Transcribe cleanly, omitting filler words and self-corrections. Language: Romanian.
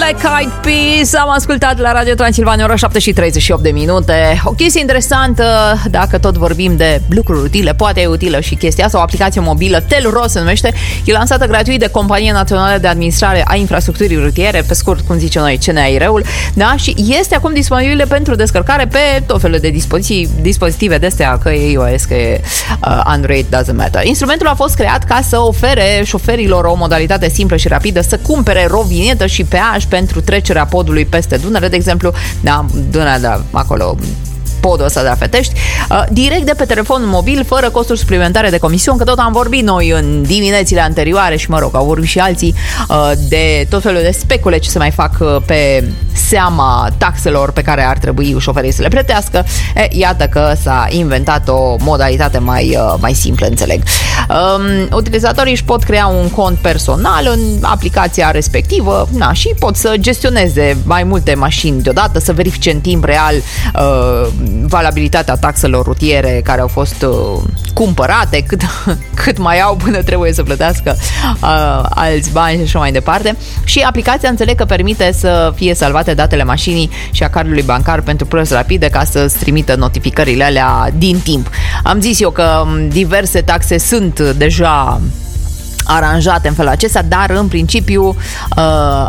Black Eyed Peas. Am ascultat la Radio Transilvania, ora 7:38. O chestie interesantă, dacă tot vorbim de lucruri utile, poate e utilă și chestia asta, o aplicație mobilă, Telro se numește, e lansată gratuit de Compania Națională de Administrare a Infrastructurii Rutiere, pe scurt, cum zice noi, CNAIR-ul, da? Și este acum disponibilă pentru descărcare pe tot felul de dispozitive de-astea, că e iOS, că e Android, doesn't matter. Instrumentul a fost creat ca să ofere șoferilor o modalitate simplă și rapidă să cumpere rovinietă și peaj pentru trecerea podului peste Dunăre, de exemplu, da, Dunărea, da, acolo, podul ăsta de la Fetești, direct de pe telefon mobil, fără costuri suplimentare de comision, că tot am vorbit noi în diminețile anterioare și, mă rog, au vorbit și alții de tot felul de specule ce se mai fac pe seama taxelor pe care ar trebui șoferii să le plătească. Iată că s-a inventat o modalitate mai simplă, înțeleg. Utilizatorii își pot crea un cont personal în aplicația respectivă, și pot să gestioneze mai multe mașini deodată, să verifice în timp real valabilitatea taxelor rutiere care au fost cumpărate, cât mai au până trebuie să plătească alți bani și așa mai departe. Și aplicația, înțeleg că permite să fie salvate datele mașinii și a cardului bancar pentru plăți rapide, ca să-ți trimită notificările alea din timp. Am zis eu că diverse taxe sunt deja aranjate în felul acesta, dar în principiu